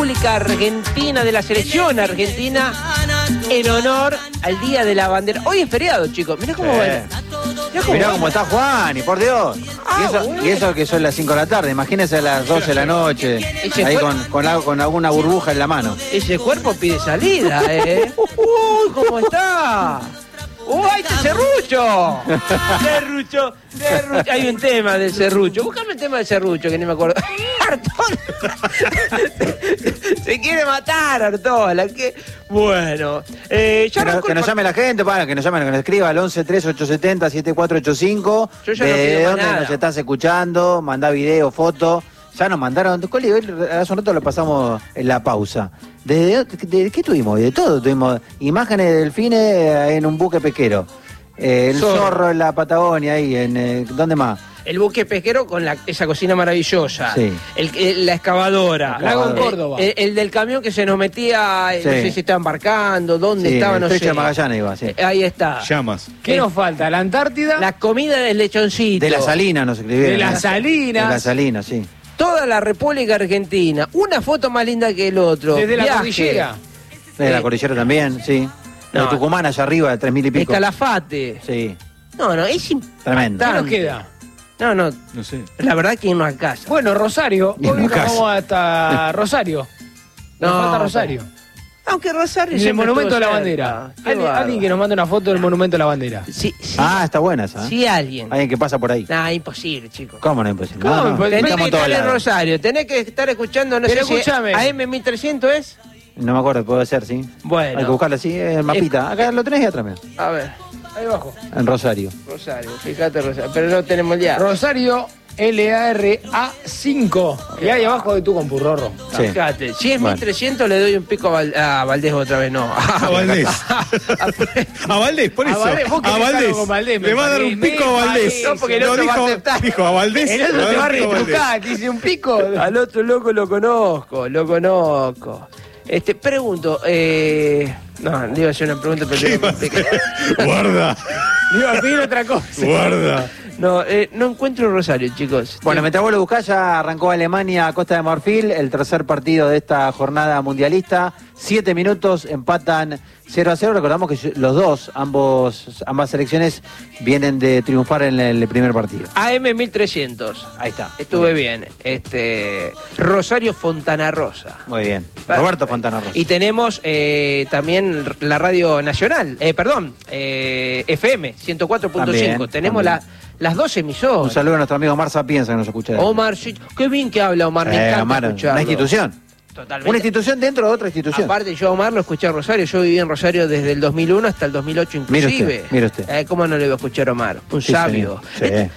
República Argentina, de la selección argentina, en honor al Día de la Bandera. Hoy es feriado, chicos. Mirá cómo baila. Mirá cómo está Juan, y por Dios. Y eso que son las 5 de la tarde. Imagínense a las 12 de la noche. Ahí con alguna burbuja en la mano. Ese cuerpo pide salida, ¿eh? ¡Uy, cómo está! ¡Uy, ahí está Serrucho! Serrucho. Hay un tema del Serrucho. Búscame el tema del Serrucho, que ni me acuerdo. Artola. Se quiere matar, Artola. Bueno. Que nos llame la gente, que nos escriba al 11-3870-7485. Yo ya no pido ¿De más dónde nada. nos estás escuchando? Mandá video, foto. Ya nos mandaron, Coli, hace un rato lo pasamos en la pausa. ¿De qué tuvimos? De todo. Tuvimos imágenes de delfines en un buque pesquero. El zorro en la Patagonia, ahí, ¿dónde más? El buque pesquero con esa cocina maravillosa. Sí. La excavadora. Lago en Córdoba. El del camión que se nos metía, Sí. no sé si estaba embarcando, dónde Sí, estaba, no el Estrecho sé. de Magallanes iba, sí. Ahí está. Llamas. ¿Qué nos falta? ¿La Antártida? La comida del lechoncito. De la Salina nos escribieron. De las Salinas. De la Salina, sí. Toda la República Argentina. Una foto más linda que el otro. Desde la Viaje. cordillera. De la cordillera también, sí. No. De Tucumán allá arriba, de 3.000 y pico. Calafate. Sí, No, es tremendo. ¿Qué nos queda? No, No sé. la verdad que no alcanza. Bueno, Rosario. Y Hoy en nos casa. vamos hasta Rosario. Nos No, falta Rosario. Aunque Rosario Y el siempre Monumento a la estuvo Bandera. cerca. Qué Alguien que nos mande una foto del Monumento a la Bandera. Sí, Está buena esa. ¿eh? sí, alguien. Alguien que pasa por ahí. Nah, imposible, chicos. ¿Cómo no es imposible? ¿Cómo? No, no, Pues Tenés que estamos todos estar en lados. Rosario, tenés que estar escuchando, no Pero sé escúchame. si AM1300 es. No me acuerdo, puede ser, sí. Bueno. Hay que buscarlo así, el mapita. Acá lo tenés y atrás, mira. A ver, Ahí abajo. En Rosario. Rosario, fíjate Rosario, pero no tenemos ya. Rosario LARA5. Y ahí abajo de tu compurrorro. Sí. Fíjate, si es Bueno. 1300 le doy un pico a Valdés otra vez, no. A Valdés. A Valdés, por A eso. Valdés, vos querés algo con Valdés, me Le va a dar un parece, pico a me Valdés. parece. No, porque el otro va a aceptar. Dijo a Valdés. El otro le va te va a dar un pico Valdés. retrucar, te dice un pico. Al otro loco lo conozco. Pregunto, no, le iba a hacer una pregunta, pero le iba a complicar. Guarda, Le iba a pedir otra cosa. guarda. No, no encuentro Rosario, chicos. Bueno, mientras vos lo buscás, ya arrancó Alemania a Costa de Marfil, el tercer partido de esta jornada mundialista. 7 minutos, empatan 0-0. Recordamos que ambas selecciones vienen de triunfar en el primer partido. AM1300. Ahí está. Estuve bien. Rosario Fontana Rosa. Muy bien. Roberto Fontana Rosa. Y tenemos también la radio nacional, FM 104.5. También, Tenemos también. las dos emisoras. Un saludo a nuestro amigo Omar Sapienza que nos escucha. de ahí. Omar, sí, qué bien que habla Omar, me encanta Omar, escucharlo. una institución. Totalmente. Una institución dentro de otra institución. Aparte, yo a Omar lo escuché a Rosario. Yo viví en Rosario desde el 2001 hasta el 2008 inclusive. Mire usted. ¿Cómo no le iba a escuchar a Omar? Un Sí, sabio. señor. Sí.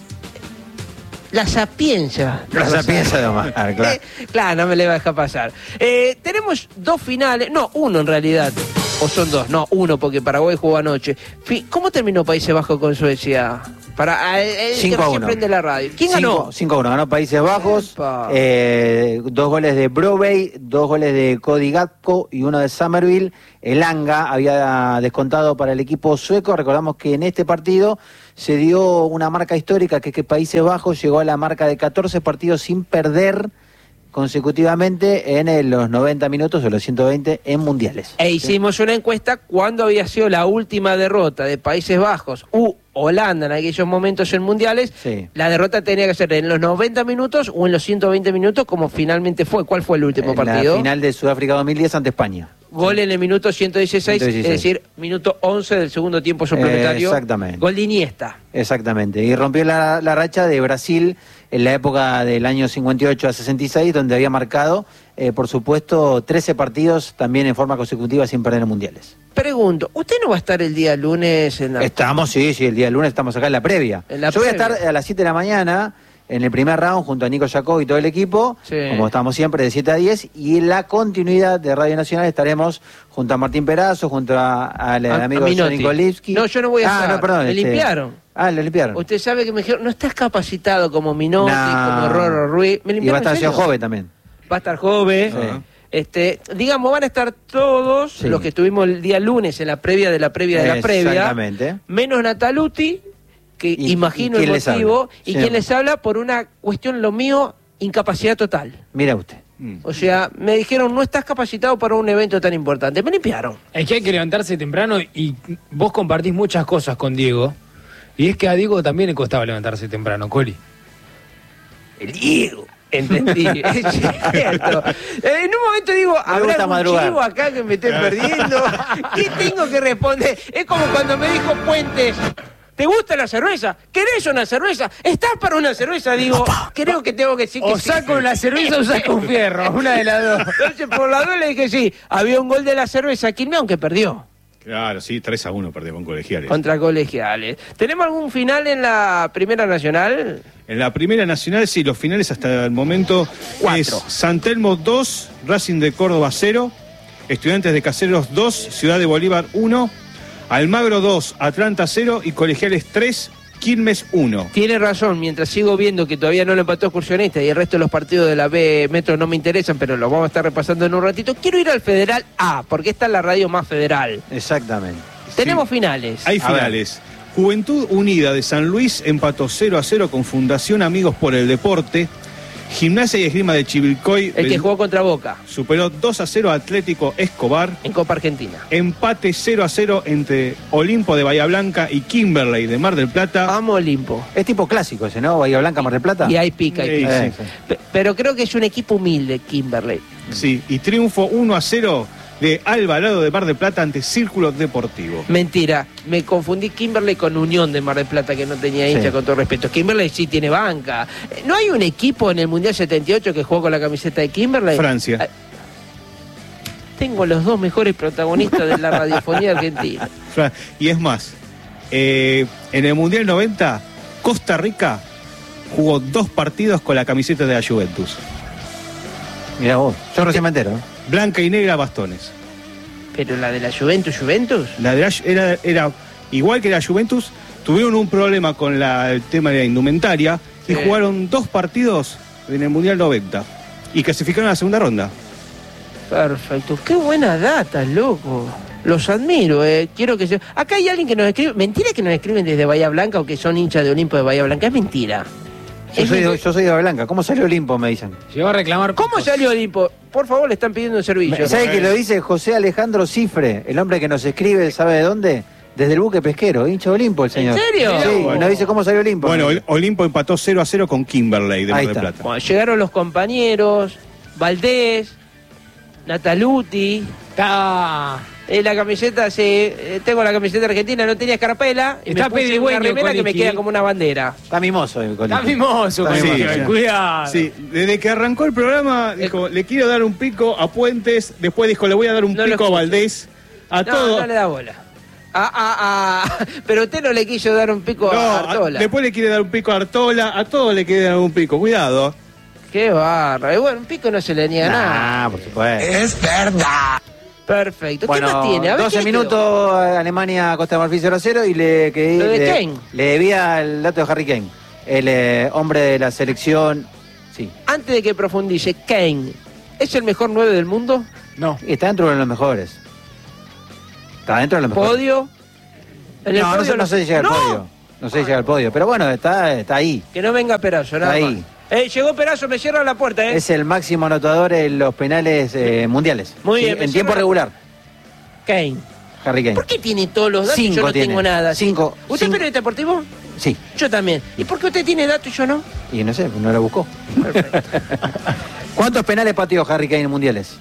La sapiencia. La Sapienza de Omar, claro. Claro, no me le va a dejar pasar. Tenemos dos finales, no, uno en realidad. O son dos, no, uno, porque Paraguay jugó anoche. ¿Cómo terminó Países Bajos con Suecia? Para el que 5-1. recién prende la radio. ¿Quién ganó? 5-1, ganó Países Bajos. Epa. 2 goles de Brovey, 2 goles de Cody Gakpo y 1 de Somerville. Elanga había descontado para el equipo sueco. Recordamos que en este partido se dio una marca histórica, que es que Países Bajos llegó a la marca de 14 partidos sin perder consecutivamente en los 90 minutos o los 120 en mundiales. E hicimos una encuesta cuándo había sido la última derrota de Países Bajos u Holanda en aquellos momentos en mundiales. Sí. La derrota tenía que ser en los 90 minutos o en los 120 minutos, como finalmente fue. ¿Cuál fue el último partido? La final de Sudáfrica 2010 ante España. Gol en el minuto 116, 116. es decir, minuto 11 del segundo tiempo suplementario. Exactamente. Gol de Iniesta. Exactamente, y rompió la racha de Brasil en la época del año 58 a 66, donde había marcado, por supuesto, 13 partidos también en forma consecutiva sin perder en mundiales. Pregunto, ¿usted no va a estar el día lunes en la... Estamos, sí, el día lunes estamos acá en la previa. En la Yo voy a previa. estar a las 7 de la mañana en el primer round junto a Nico Jacob y todo el equipo, Sí. como estamos siempre de 7 a 10, y en la continuidad de Radio Nacional estaremos junto a Martín Perazo, junto al amigo Minotti. Johnny Kolipski. No, yo no voy a estar. No, perdón. Me limpiaron. Lo limpiaron. Usted sabe que me dijeron, no estás capacitado como Minotti, No. como Roro Ruiz. ¿Me Y va a limpiaron estar en serio? Seo Joven también. Va a estar joven. Sí. Digamos, van a estar todos Sí. los que estuvimos el día lunes en la previa de la previa de la previa. Exactamente. Menos Nataluti, que ¿Y imagino quién el les motivo, habla? y Sí. quien les habla por una cuestión, lo mío, incapacidad total. Mira usted. O sea, me dijeron, no estás capacitado para un evento tan importante. Me limpiaron. Es que hay que levantarse temprano y vos compartís muchas cosas con Diego. Y es que a Diego también le costaba levantarse temprano, Coli. El Diego. Entendí, es cierto. En un momento digo, ¿habrá gusta algún madrugar. chivo acá que me esté perdiendo? ¿Qué tengo que responder? Es como cuando me dijo Puentes, ¿te gusta la cerveza? ¿Querés una cerveza? ¿Estás para una cerveza? Digo, creo que tengo que decir que O sí. saco la cerveza o saco un fierro, una de las dos. Entonces, por la dos le dije sí. Había un gol de la cerveza Quilmes, aunque perdió Claro, sí, 3-1 perdió con Colegiales. contra Colegiales. ¿Tenemos algún final en la Primera Nacional? En la Primera Nacional, sí, los finales hasta el momento 4. es San Telmo 2, Racing de Córdoba 0, Estudiantes de Caseros 2, Ciudad de Bolívar 1, Almagro 2, Atlanta 0 y Colegiales 3, Quilmes 1. Tiene razón, mientras sigo viendo que todavía no lo empató Excursionista y el resto de los partidos de la B Metro no me interesan, pero los vamos a estar repasando en un ratito, quiero ir al Federal A, porque esta es la radio más federal. Exactamente. Tenemos finales. Hay A ver. finales. Juventud Unida de San Luis empató 0-0 con Fundación Amigos por el Deporte. Gimnasia y Esgrima de Chivilcoy El que jugó contra Boca superó 2-0 a Atlético Escobar. en Copa Argentina. Empate 0-0 entre Olimpo de Bahía Blanca y Kimberley de Mar del Plata. Vamos Olimpo. Es tipo clásico ese, ¿no? Bahía Blanca, Mar del Plata. Y hay pica. Sí, pica. sí. Pero creo que es un equipo humilde, Kimberley. Sí, y triunfo 1-0 de Alvarado de Mar del Plata ante Círculo Deportivo. Mentira, me confundí Kimberley con Unión de Mar del Plata, que no tenía hincha, Sí. con todo respeto. Kimberley sí tiene banca. ¿No hay un equipo en el Mundial 78 que jugó con la camiseta de Kimberley? Francia. Ah, tengo los dos mejores protagonistas de la radiofonía argentina. Y es más, en el Mundial 90, Costa Rica jugó 2 partidos con la camiseta de la Juventus. Mirá vos, yo recién me entero. Blanca y negra bastones. Pero la de la Juventus. La de era igual que la Juventus, tuvieron un problema con el tema de la indumentaria y Sí. jugaron 2 partidos en el Mundial 90 y clasificaron a la segunda ronda. Perfecto. Qué buena data, loco. Los admiro, quiero que se... Acá hay alguien que nos escribe... Mentira que nos escriben desde Bahía Blanca o que son hinchas de Olimpo de Bahía Blanca. Es mentira. Yo Es soy, mentira. yo soy de Bahía Blanca. ¿Cómo salió Olimpo? Me dicen. Llegó a reclamar. ¿Cómo picos. salió Olimpo? Por favor, le están pidiendo un servicio. ¿Sabe que lo dice José Alejandro Cifre? El hombre que nos escribe, ¿sabe de dónde? Desde el buque pesquero, hincha de Olimpo el señor. ¿En serio? Sí, Bueno. y nos dice cómo salió Olimpo. Bueno, Olimpo empató 0-0 con Kimberley de Mar Ahí del está. Plata. Bueno, llegaron los compañeros, Valdés, Nataluti, Está. la camiseta, tengo la camiseta argentina, no tenía escarpela, y Está me puse una pedigüeño, remera que me Coliqui. queda como una bandera. Está mimoso el Olimpo. Está mimoso, Está Coli, mimoso. cuidado. Sí, desde que arrancó el programa dijo, le quiero dar un pico a Puentes, después dijo, le voy a dar un No lo pico a escucho. Valdés, a No, todo. no le da bola. Pero usted no le quiso dar un pico No, a Artola. después le quiere dar un pico a Artola, a todos le quiere dar un pico, cuidado. Qué barra. Y bueno, un pico no se le niega nada. Ah, por supuesto. Es verdad. Perfecto. ¿Qué Bueno, más tiene? A ver, 12 ¿qué le minutos, Alemania, Costa de Marfil 0-0 y Lo de Kane. le debía el dato de Harry Kane, el hombre de la selección. Sí, quedó? Antes de que profundice, Kane, ¿es el mejor 9 del mundo? No. y está dentro de los mejores. Está dentro de los mejores. ¿Podio? ¿En el No, podio no sé si llega al ¡No! podio. No sé si llega al podio, pero bueno, está ahí. Que no venga Perazo, nada Ahí. más. Llegó Perazo, me cierra la puerta, Es el máximo anotador en los penales mundiales. Muy Sí, bien, me en tiempo cierra- regular, Kane. Harry Kane. ¿Por qué tiene todos los datos y yo 5 no tiene. tengo nada? 5. ¿Usted es periodista deportivo? Sí, Yo también. ¿Y por qué usted tiene datos y yo no? y no sé, no lo buscó. ¿Cuántos penales pateó Harry Kane en mundiales?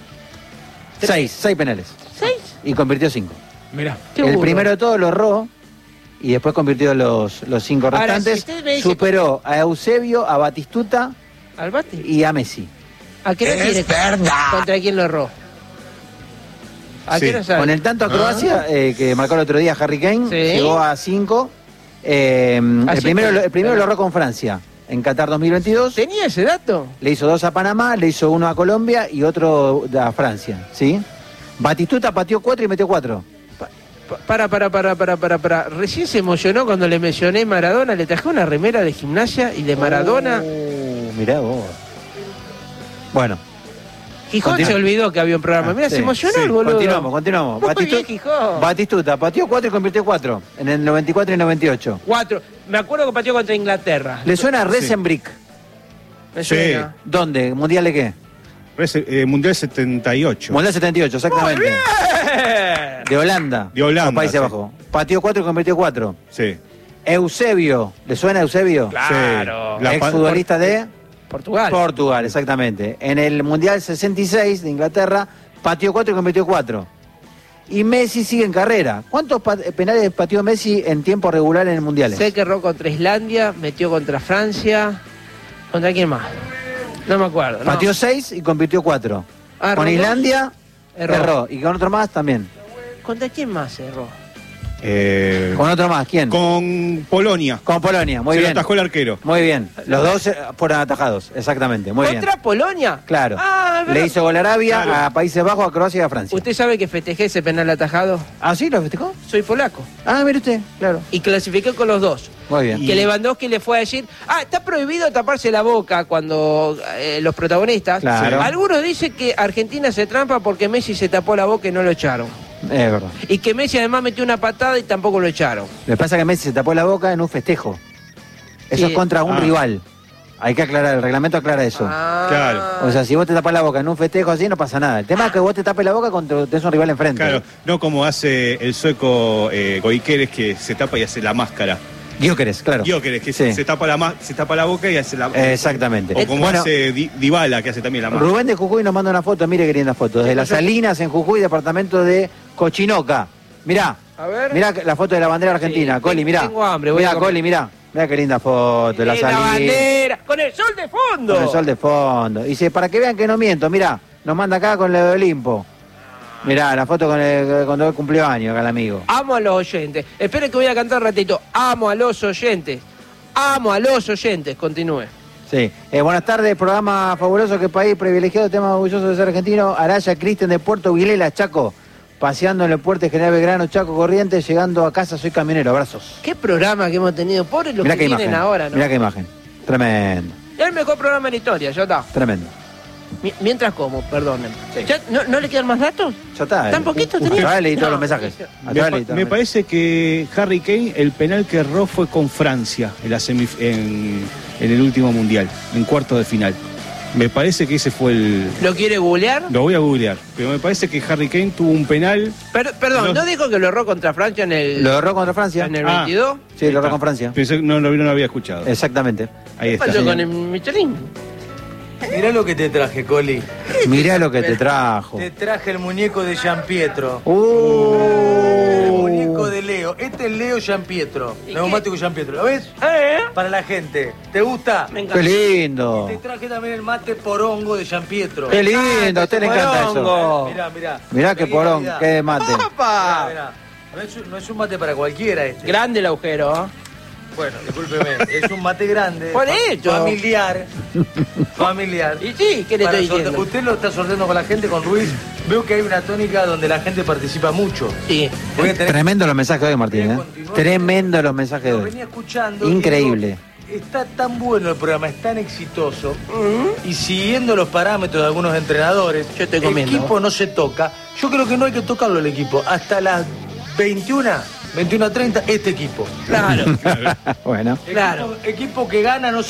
6 penales. 6. Y convirtió 5. Mirá. El primero de todos lo erró y después convirtió los 5 Ahora, restantes. si usted me dice- Superó a Eusebio, a Batistuta ¿Al bate? y a Messi. ¿A qué no Es tiene? verdad. ¿Contra quién lo erró? ¿A Sí, qué no sabe? Con el tanto a Croacia que marcó el otro día Harry Kane, Sí. llegó a 5. El Así primero, que- el primero lo erró con Francia en Qatar 2022. ¿Tenía ese dato? Le hizo 2 a Panamá, le hizo 1 a Colombia y otro a Francia. ¿Sí? Batistuta pateó 4 y metió 4. Para. Recién se emocionó cuando le mencioné Maradona. Le traje una remera de gimnasia y de Maradona. Mirá vos. Bueno, Gijón continúa. se olvidó que había un programa. Mira, sí, se emocionó sí, el boludo. continuamos. Muy bien, Gijón. Batistuta pateó 4 y convirtió 4 en el 94 y 98. 4. Me acuerdo que pateó contra Inglaterra. ¿Le suena a Resenbrick? Me Sí. suena. ¿Dónde? ¿Mundial de qué? Mundial 78. Mundial 78, exactamente. ¡Muy bien! De Holanda. De Holanda, los Países sí. Bajos. Pateó 4 y convirtió 4. Sí. Eusebio, ¿le suena Eusebio? Claro. Sí. La Exfutbolista de Portugal. Portugal, exactamente. En el Mundial 66 de Inglaterra, pateó 4 y convirtió 4. Y Messi sigue en carrera. ¿Cuántos penales pateó Messi en tiempo regular en el Mundial? Sé que erró contra Islandia, metió contra Francia. ¿Contra quién más? No me acuerdo. no. Pateó 6 y convirtió 4. Ah, Con erró Islandia, dos. Erró. erró. Y con otro más también. ¿Contra quién más erró? Con otro más, ¿quién? Con Polonia. Con Polonia, muy Se bien. lo atajó el arquero. Muy bien. Los dos fueron atajados, exactamente. Muy bien. ¿Contra Polonia? Claro. Ah, es verdad. Le hizo gol a Arabia, Claro. a Países Bajos, a Croacia y a Francia. ¿Usted sabe que festejé ese penal atajado? ¿Ah, sí? ¿Lo festejó? Soy polaco. Ah, mire usted, claro. Y clasifiqué con los dos. Muy bien. Que Lewandowski le fue a decir, está prohibido taparse la boca cuando los protagonistas. Claro. Algunos dicen que Argentina se trampa porque Messi se tapó la boca y no lo echaron. Es verdad. Y que Messi además metió una patada y tampoco lo echaron. Le pasa que Messi se tapó la boca en un festejo. Eso Sí. es contra un Ah. rival. Hay que aclarar, el reglamento aclara eso. Claro. O sea, si vos te tapas la boca en un festejo así, no pasa nada. El tema es que vos te tapes la boca cuando tenés un rival enfrente. Claro, no como hace el sueco Goikeres, que se tapa y hace la máscara. Gyökeres, claro. Gyökeres, que Sí. se tapa la boca y hace la... Exactamente. O como Bueno, hace Dybala, que hace también la máscara. Rubén de Jujuy nos manda una foto, mire qué linda foto. Desde las Salinas en Jujuy, departamento de Cochinoca. Mirá, A ver. mirá la foto de la bandera argentina. Sí, Coli, mirá. tengo hambre, voy Mirá, a comer. Coli, mirá. Mirá qué linda foto de la La Salinas. bandera, con el sol de fondo. Con el sol de fondo. Dice, para que vean que no miento, mirá, nos manda acá con la de Olimpo. Mirá, la foto cuando él cumplió años, acá el amigo. Amo a los oyentes. Esperen que voy a cantar un ratito. Amo a los oyentes. Amo a los oyentes. Continúe. Sí. Buenas tardes, programa fabuloso, qué país privilegiado, tema orgulloso de ser argentino. Araya Cristian de Puerto Vilela, Chaco. Paseando en el puerto de General Belgrano, Chaco, Corrientes, llegando a casa, soy camionero, abrazos. Qué programa que hemos tenido. Pobres los Mirá que qué vienen imagen, ahora, ¿no? mirá qué imagen. Tremendo, Es el mejor programa de la historia, ya está. tremendo. Mientras como, perdonen. Sí. ¿Ya no le quedan más datos? Ya está. ¿Tan poquitos tenía? Acabá de leer todos No. los mensajes. Acabá de leer todos los Me mensajes. parece que Harry Kane, el penal que erró fue con Francia en, en el último mundial, en cuarto de final. Me parece que ese fue el... ¿Lo quiere googlear? Lo voy a googlear, pero me parece que Harry Kane tuvo un penal... Perdón, No. ¿no dijo que lo erró contra Francia en el, ¿Lo erró contra Francia? en el Ah. 22? Sí, lo erró con Francia. Pensé que no lo había escuchado. Exactamente. Ahí ¿Qué está. pasó con el Michelin? Mirá lo que te traje, Coli. Mirá lo que te trajo. Te traje el muñeco de Gianpietro. Uh. El muñeco de Leo. Este es Leo Gianpietro. ¿Y Neumático Gianpietro. ¿Lo ves? Para la gente. ¿Te gusta? Me encanta. Qué lindo. Te traje también el mate porongo de Gianpietro. Qué lindo, a usted le encanta eso. Porongo. Mirá, mirá. Mirá qué Feliz porón, Navidad. qué de mate. Mirá, ¡Opa! mirá. No es un mate para cualquiera este. Grande el agujero, ¿eh? Bueno, discúlpeme. Es un mate grande. Por eso. Familiar. Familiar. Y sí, ¿qué le Para estoy sorte- diciendo? Usted lo está sorteando con la gente, con Ruiz. Veo que hay una tónica donde la gente participa mucho. Sí. Voy a tener Tremendo los mensajes de hoy, Martín. ¿eh? Tremendo los mensajes de Lo hoy. venía escuchando. Increíble. Y digo, está tan bueno el programa, es tan exitoso. Y siguiendo los parámetros de algunos entrenadores, Yo estoy el comiendo. equipo no se toca. Yo creo que no hay que tocarlo el equipo. Hasta las 21:30, este equipo. Claro. Bueno. Claro. Equipo que gana no se